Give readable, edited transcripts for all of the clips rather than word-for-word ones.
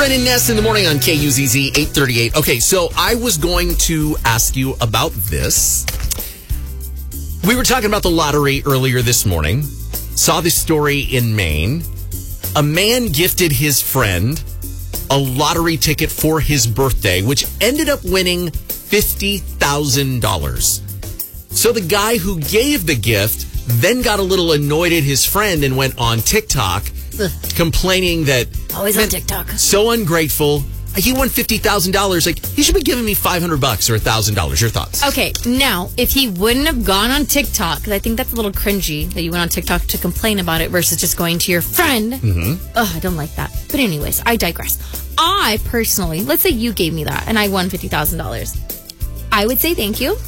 Brent and Ness in the morning on KUZZ 838. Okay, so I was going to ask you about this. We were talking about the lottery earlier this morning. Saw this story in Maine. A man gifted his friend a lottery ticket for his birthday, which ended up winning $50,000. So the guy who gave the gift then got a little annoyed at his friend and went on TikTok complaining that... Always on TikTok. So ungrateful. He won $50,000. Like, he should be giving me $500 or $1,000. Your thoughts? Okay, now, if he wouldn't have gone on TikTok, because I think that's a little cringy that you went on TikTok to complain about it versus just going to your friend. I don't like that. But anyways, I digress. I personally, let's say you gave me that and I won $50,000. I would say thank you.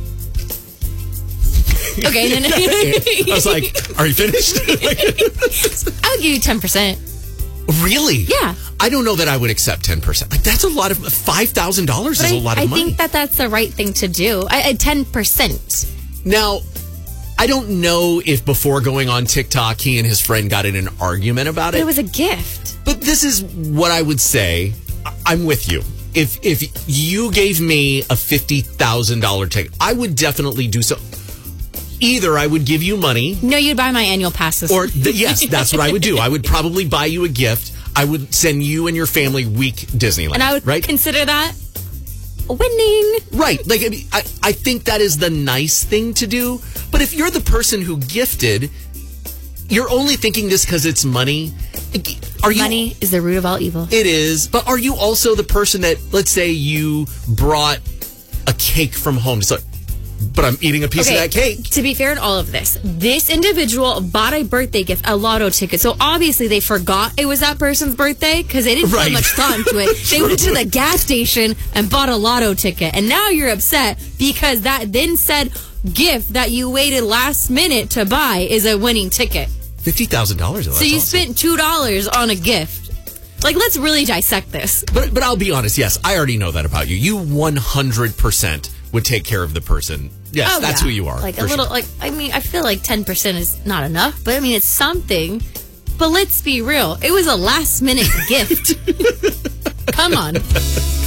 Okay. Then I was like, are you finished? I would give you 10%. Really? Yeah. I don't know that I would accept 10%. Like, that's a lot of $5,000 is a lot of money. I think that's the right thing to do. 10%. Now, I don't know if before going on TikTok, he and his friend got in an argument about it. But it was a gift. But this is what I would say. I'm with you. If you gave me a $50,000 ticket, I would definitely do so. Either I would give you money. No, you'd buy my annual passes. Or, yes, that's what I would do. I would probably buy you a gift. I would send you and your family week Disneyland. And I would consider that winning. Right. Like, I mean, I think that is the nice thing to do. But if you're the person who gifted, you're only thinking this because it's money. Money is the root of all evil. It is. But are you also the person that, let's say you brought a cake from home. So, but I'm eating a piece of that cake. To be fair in all of this individual bought a birthday gift, a lotto ticket. So obviously they forgot it was that person's birthday because they didn't put much thought into it. They went to the gas station and bought a lotto ticket. And now you're upset because that then said gift that you waited last minute to buy is a winning ticket. $50,000. So you spent $2 on a gift. Like, let's really dissect this. But I'll be honest. Yes, I already know that about you. You 100% would take care of the person. Yes, that's who you are. Like a little, I mean, I feel like 10% is not enough, but I mean, it's something. But let's be real. It was a last minute gift. Come on.